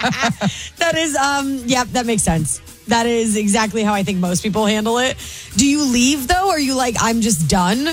That is, that makes sense. That is exactly how I think most people handle it. Do you leave, though? Or are you like, I'm just done?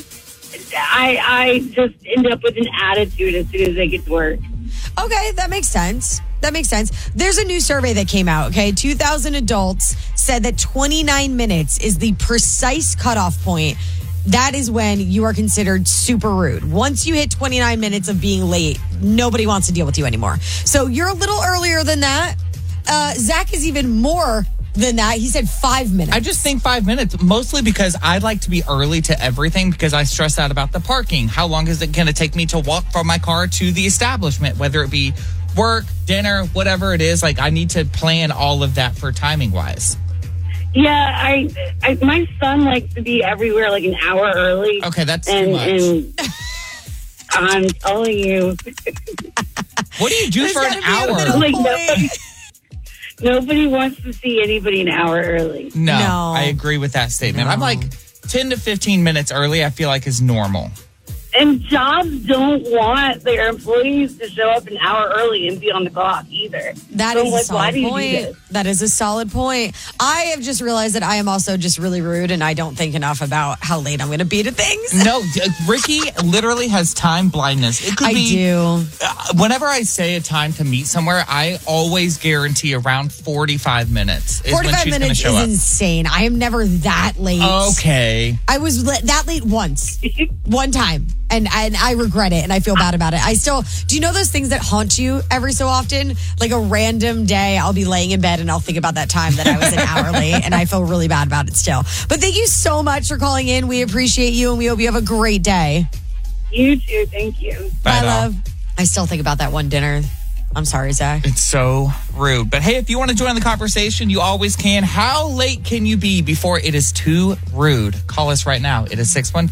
I just end up with an attitude as soon as I get to work. Okay, that makes sense. There's a new survey that came out, okay? 2,000 adults said that 29 minutes is the precise cutoff point. That is when you are considered super rude. Once you hit 29 minutes of being late, nobody wants to deal with you anymore. So you're a little earlier than that. Zach is even more than that. He said 5 minutes. I just think 5 minutes, mostly because I like to be early to everything because I stress out about the parking. How long is it going to take me to walk from my car to the establishment, whether it be work, dinner, whatever it is? Like, I need to plan all of that for timing wise. Yeah, I my son likes to be everywhere like an hour early. Okay, that's too much. And I'm telling you. What do you do for an hour? Like, nobody wants to see anybody an hour early. No, I agree with that statement. No. I'm like 10 to 15 minutes early, I feel like is normal. And jobs don't want their employees to show up an hour early and be on the clock either. That is a solid point. That is a solid point. I have just realized that I am also just really rude and I don't think enough about how late I'm going to be to things. No, Ricky literally has time blindness. It could I do. Whenever I say a time to meet somewhere, I always guarantee around 45 minutes is when she's going to show up. 45 minutes is insane. I am never that late. Okay. I was that late once. One time. And I regret it and I feel bad about it. Do you know those things that haunt you every so often? Like a random day, I'll be laying in bed and I'll think about that time that I was an hour late and I feel really bad about it still. But thank you so much for calling in. We appreciate you and we hope you have a great day. You too. Thank you. Bye, love. I still think about that one dinner. I'm sorry, Zach. It's so rude. But hey, if you want to join the conversation, you always can. How late can you be before it is too rude? Call us right now. It is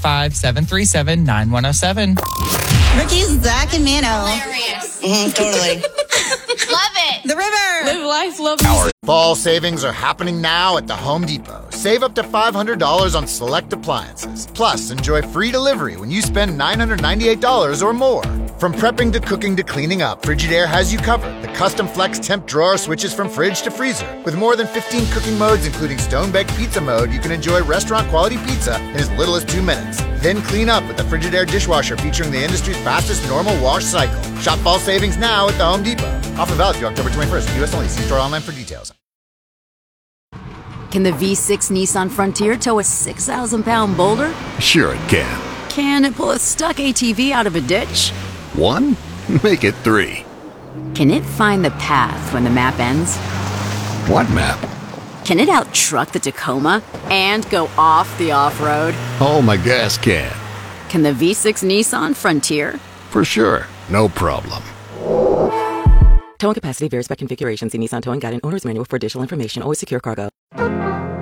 615-737-9107. Ricky, Zach, and Mano. Hilarious. Totally. Love it. The river. Live life, love music. Fall savings are happening now at the Home Depot. Save up to $500 on select appliances. Plus, enjoy free delivery when you spend $998 or more. From prepping to cooking to cleaning up, Frigidaire has you covered. The custom flex temp drawer switches from fridge to freezer. With more than 15 cooking modes, including stone-baked pizza mode, you can enjoy restaurant-quality pizza in as little as 2 minutes. Then clean up with the Frigidaire dishwasher featuring the industry's fastest normal wash cycle. Shop fall savings now at the Home Depot. Offer valid through October 21st. U.S. only. See store online for details. Can the V6 Nissan Frontier tow a 6,000-pound boulder? Sure it can. Can it pull a stuck ATV out of a ditch? 1? Make it 3. Can it find the path when the map ends? What map? Can it out-truck the Tacoma and go off the off-road? Oh, my gas can. Can the V6 Nissan Frontier? For sure. No problem. Towing capacity varies by configuration. See Nissan Towing Guide and Owner's Manual for additional information. Always secure cargo.